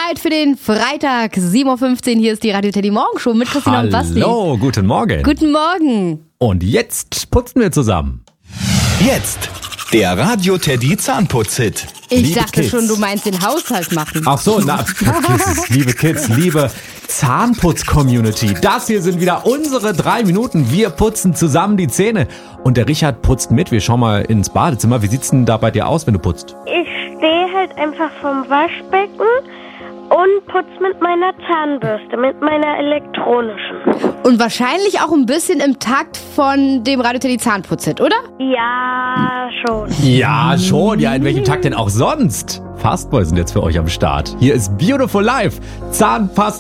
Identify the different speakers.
Speaker 1: Zeit für den Freitag, 7.15 Uhr. Hier ist die Radio Teddy Morgenshow mit Christina und Basti.
Speaker 2: Hallo, guten Morgen.
Speaker 1: Guten Morgen.
Speaker 2: Und jetzt putzen wir zusammen.
Speaker 3: Jetzt der Radio Teddy Zahnputz-Hit.
Speaker 1: Ich
Speaker 2: Liebe
Speaker 1: dachte
Speaker 2: Kids.
Speaker 1: schon, du meinst den Haushalt machen.
Speaker 2: Ach so, liebe Kids, liebe Zahnputz-Community. Das hier sind wieder unsere 3 Minuten. Wir putzen zusammen die Zähne. Und der Richard putzt mit. Wir schauen mal ins Badezimmer. Wie sieht's denn da bei dir aus, wenn du putzt?
Speaker 4: Ich stehe halt einfach vom Waschbecken und putze mit meiner Zahnbürste, mit meiner elektronischen.
Speaker 1: Und wahrscheinlich auch ein bisschen im Takt von dem Radio Teddy Zahnputz-Hit, oder?
Speaker 4: Ja, schon.
Speaker 2: Ja, schon. Ja, in welchem Tag denn auch sonst? Fastboy sind jetzt für euch am Start. Hier ist Beautiful Life. Zahnpasta.